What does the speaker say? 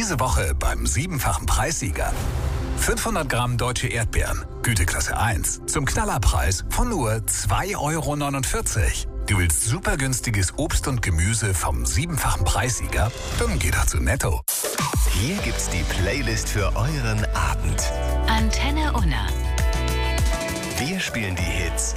Diese Woche beim 7-fachen Preissieger. 500 Gramm deutsche Erdbeeren, Güteklasse 1, zum Knallerpreis von nur 2,49 €. Du willst super günstiges Obst und Gemüse vom 7-fachen Preissieger? Dann geh doch zu Netto. Hier gibt's die Playlist für euren Abend. Antenne Unna. Wir spielen die Hits